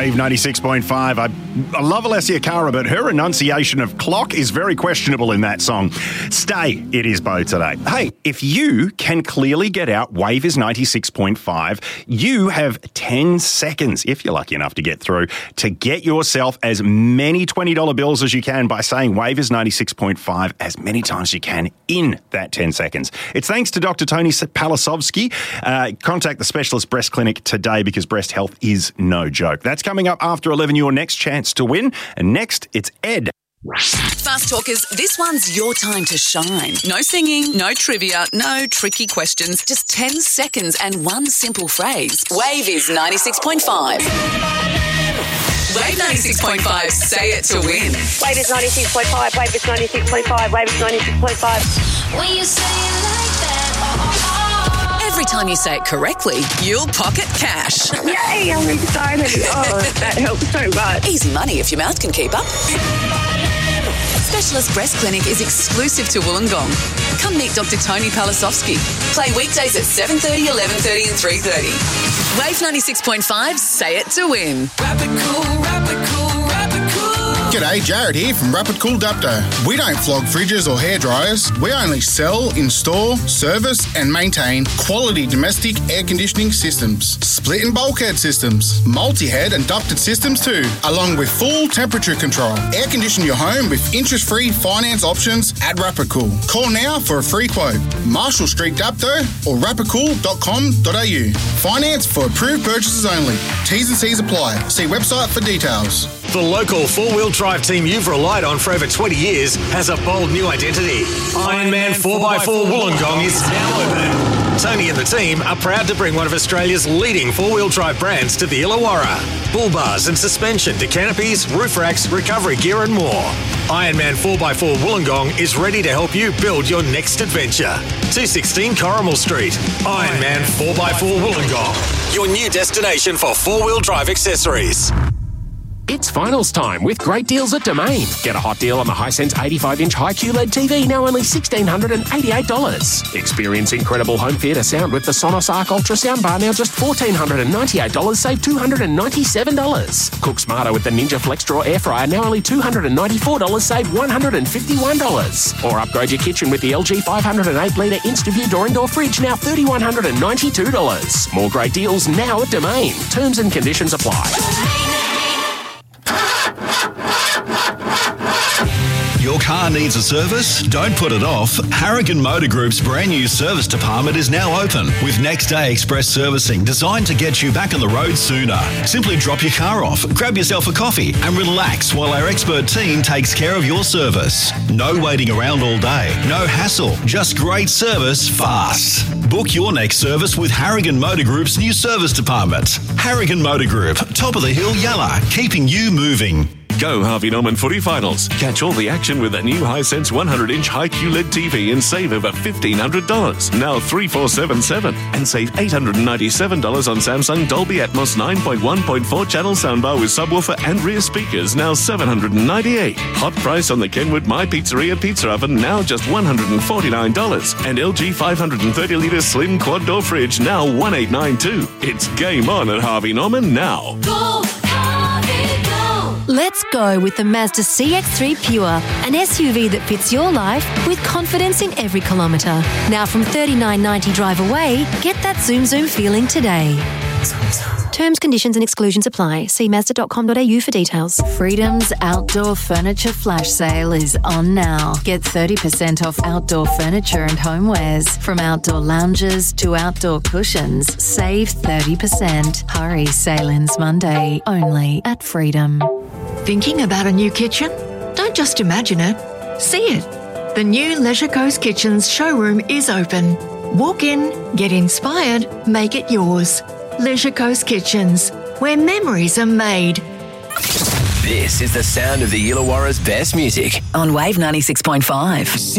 Wave 96.5. I love Alessia Cara, but her enunciation of clock is very questionable in that song. Stay, it is Bo today. Hey, if you can clearly get out Wave is 96.5, you have 10 seconds, if you're lucky enough to get through, to get yourself as many $20 bills as you can by saying Wave is 96.5 as many times as you can in that 10 seconds. It's thanks to Dr. Tony Palasovsky. Contact the Specialist Breast Clinic today because breast health is no joke. That's coming up after 11, your next chance to win. And next, it's Ed. Fast Talkers, this one's your time to shine. No singing, no trivia, no tricky questions, just 10 seconds and one simple phrase. Wave is 96.5. Wave 96.5, say it to win. Wave is 96.5, Wave is 96.5, Wave is 96.5. When you say it like that, Every time you say it correctly, you'll pocket cash. Yay, I'm excited. Oh, that helps so much. Easy money if your mouth can keep up. Specialist Breast Clinic is exclusive to Wollongong. Come meet Dr. Tony Palasovsky. Play weekdays at 7:30, 11:30 and 3:30. Wave 96.5, say it to win. Rapid Cool, Rapid Cool, Rapid Cool. G'day, Jared here from Rapid Cool Dapto. We don't flog fridges or hairdryers. We only sell, install, service and maintain quality domestic air conditioning systems, split and bulkhead systems, multi-head and ducted systems too, along with full temperature control. Air condition your home with interest-free finance options at Rapid Cool. Call now for a free quote. Marshall Street Dapto or rapidcool.com.au. Finance for approved purchases only. T's and C's apply. See website for details. The local four-wheel drive team you've relied on for over 20 years has a bold new identity. Ironman 4x4 Wollongong is now open. Tony and the team are proud to bring one of Australia's leading four-wheel drive brands to the Illawarra. Bull bars and suspension to canopies, roof racks, recovery gear and more. Ironman 4x4 Wollongong is ready to help you build your next adventure. 216 Corrimal Street. Ironman 4x4 Wollongong. Your new destination for four-wheel drive accessories. It's finals time with great deals at Domain. Get a hot deal on the Hisense 85-inch high QLED TV, now only $1,688. Experience incredible home theatre sound with the Sonos Arc Ultra soundbar, now just $1,498, save $297. Cook smarter with the Ninja FlexDraw air fryer, now only $294, save $151. Or upgrade your kitchen with the LG 508-litre InstaView door-and-door fridge, now $3,192. More great deals now at Domain. Terms and conditions apply. Your car needs a service? Don't put it off. Harrigan Motor Group's brand new service department is now open with next day express servicing designed to get you back on the road sooner. Simply drop your car off, grab yourself a coffee and relax while our expert team takes care of your service. No waiting around all day, no hassle, just great service fast. Book your next service with Harrigan Motor Group's new service department. Harrigan Motor Group, top of the hill Yalla, keeping you moving. Go Harvey Norman footy finals. Catch all the action with a new Hisense 100-inch high QLED TV and save over $1,500. Now $3,477 and save $897 on Samsung Dolby Atmos 9.1.4 channel soundbar with subwoofer and rear speakers, now $798. Hot price on the Kenwood My Pizzeria pizza oven, now just $149. And LG 530-litre slim quad door fridge, now $1,892. It's game on at Harvey Norman now. go, Harvey, go. Let's go with the Mazda CX-3 Pure, an SUV that fits your life with confidence in every kilometre. Now from $39.90 drive away, get that zoom feeling today. Terms, conditions and exclusions apply. See Mazda.com.au for details. Freedom's Outdoor Furniture Flash Sale is on now. Get 30% off outdoor furniture and homewares. From outdoor lounges to outdoor cushions, save 30%. Hurry, sale ends Monday, only at Freedom. Thinking about a new kitchen? Don't just imagine it, see it. The new Leisure Coast Kitchens showroom is open. Walk in, get inspired, make it yours. Leisure Coast Kitchens, where memories are made. This is the sound of the Illawarra's best music on Wave 96.5.